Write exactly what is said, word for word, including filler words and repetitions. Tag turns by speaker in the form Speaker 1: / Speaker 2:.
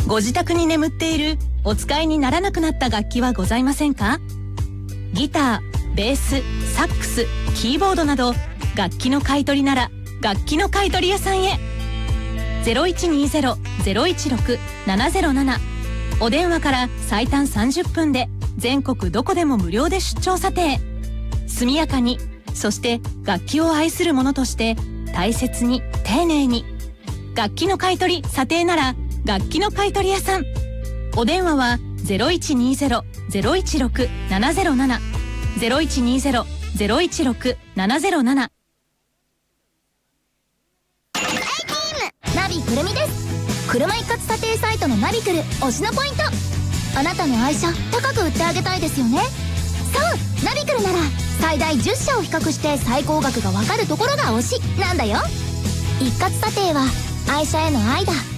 Speaker 1: ご自宅に眠っているお使いにならなくなった楽器はございませんか？ギター、ベース、サックス、キーボードなど楽器の買い取りなら楽器の買い取り屋さんへ。 ゼロいちにゼロ ゼロいちろく ななゼロなな お電話から最短さんじゅっぷんで全国どこでも無料で出張査定。速やかに、そして楽器を愛する者として大切に丁寧に。楽器の買い取り査定なら楽器の買い取り屋さん。お電話は ゼロいちにゼロ ゼロいちろく ななゼロなな ゼロいちにゼロ ゼロいちろく ななゼロなな。
Speaker 2: ナビくるみです。車一括査定サイトのナビクル推しのポイント。あなたの愛車高く売ってあげたいですよね。そうナビクルなら最大じゅっしゃを比較して最高額がわかるところが推しなんだよ。一括査定は愛車への愛だ。